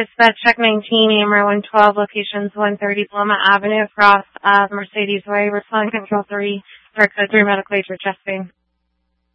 dispatch check 19, AMR 112, locations 130 Paloma Avenue across Mercedes Way, responding control 3, Dark Code 3 medical age for chesting.